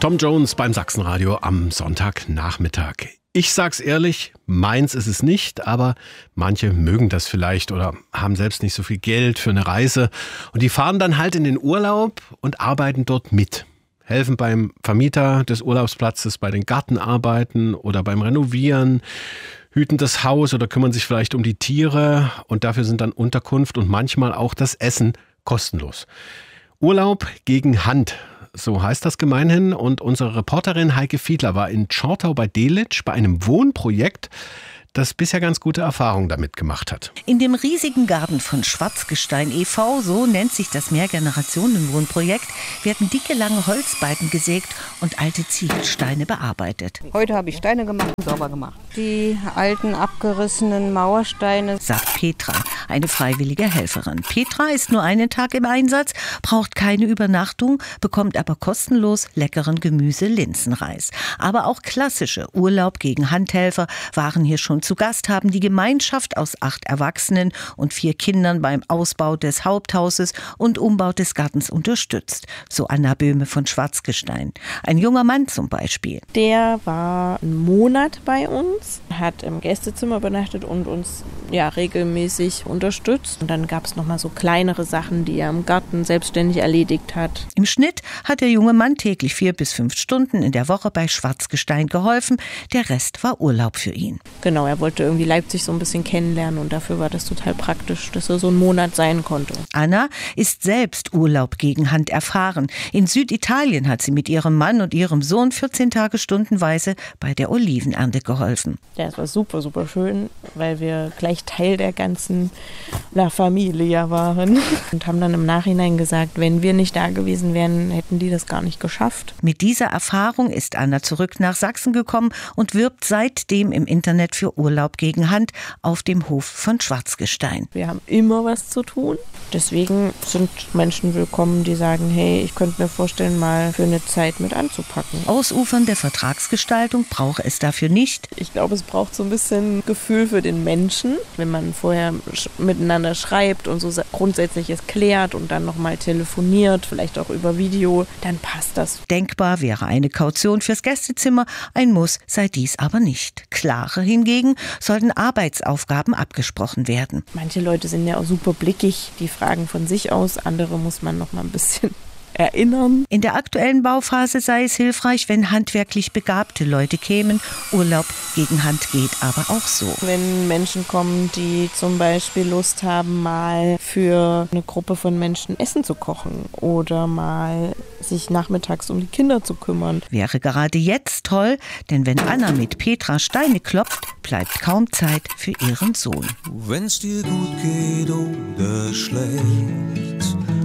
Tom Jones beim Sachsenradio am Sonntagnachmittag. Ich sag's ehrlich, meins ist es nicht, aber manche mögen das vielleicht oder haben selbst nicht so viel Geld für eine Reise. Und die fahren dann halt in den Urlaub und arbeiten dort mit. Helfen beim Vermieter des Urlaubsplatzes bei den Gartenarbeiten oder beim Renovieren, hüten das Haus oder kümmern sich vielleicht um die Tiere. Und dafür sind dann Unterkunft und manchmal auch das Essen kostenlos. Urlaub gegen Hand. So heißt das gemeinhin. Und unsere Reporterin Heike Fiedler war in Tschortau bei Delitzsch bei einem Wohnprojekt, das bisher ganz gute Erfahrungen damit gemacht hat. In dem riesigen Garten von Schwarzgestein e.V., so nennt sich das Mehrgenerationen-Wohnprojekt, werden dicke, lange Holzbalken gesägt und alte Ziegelsteine bearbeitet. Heute habe ich Steine gemacht und sauber gemacht. Die alten, abgerissenen Mauersteine, sagt Petra, eine freiwillige Helferin. Petra ist nur einen Tag im Einsatz, braucht keine Übernachtung, bekommt aber kostenlos leckeren Gemüse-Linsenreis. Aber auch klassische Urlaub gegen Handhelfer waren hier schon zu Gast, haben die Gemeinschaft aus 8 Erwachsenen und 4 Kindern beim Ausbau des Haupthauses und Umbau des Gartens unterstützt. So Anna Böhme von Schwarzgestein. Ein junger Mann zum Beispiel. Der war einen Monat bei uns, hat im Gästezimmer übernachtet und uns regelmäßig unterstützt. Und dann gab es nochmal so kleinere Sachen, die er im Garten selbstständig erledigt hat. Im Schnitt hat der junge Mann täglich 4 bis 5 Stunden in der Woche bei Schwarzgestein geholfen. Der Rest war Urlaub für ihn. Genau, er wollte irgendwie Leipzig so ein bisschen kennenlernen und dafür war das total praktisch, dass er so einen Monat sein konnte. Anna ist selbst Urlaub gegen Hand erfahren. In Süditalien hat sie mit ihrem Mann und ihrem Sohn 14 Tage stundenweise bei der Olivenernte geholfen. Ja, es war super, super schön, weil wir gleich Teil der ganzen La Familia waren und haben dann im Nachhinein gesagt, wenn wir nicht da gewesen wären, hätten die das gar nicht geschafft. Mit dieser Erfahrung ist Anna zurück nach Sachsen gekommen und wirbt seitdem im Internet für Urlaub gegen Hand auf dem Hof von Schwarzgestein. Wir haben immer was zu tun. Deswegen sind Menschen willkommen, die sagen, hey, ich könnte mir vorstellen, mal für eine Zeit mit anzupacken. Ausufernde Vertragsgestaltung brauche es dafür nicht. Ich glaube, es braucht so ein bisschen Gefühl für den Menschen. Wenn man vorher miteinander schreibt und so Grundsätzliches klärt und dann nochmal telefoniert, vielleicht auch über Video, dann passt das. Denkbar wäre eine Kaution fürs Gästezimmer, ein Muss sei dies aber nicht. Klarer hingegen sollten Arbeitsaufgaben abgesprochen werden. Manche Leute sind ja auch super blickig, die fragen von sich aus, andere muss man noch mal ein bisschen erinnern. In der aktuellen Bauphase sei es hilfreich, wenn handwerklich begabte Leute kämen. Urlaub gegen Hand geht aber auch so. Wenn Menschen kommen, die zum Beispiel Lust haben, mal für eine Gruppe von Menschen Essen zu kochen oder mal sich nachmittags um die Kinder zu kümmern. Wäre gerade jetzt toll, denn wenn Anna mit Petra Steine klopft, bleibt kaum Zeit für ihren Sohn. Wenn's dir gut geht oder schlecht,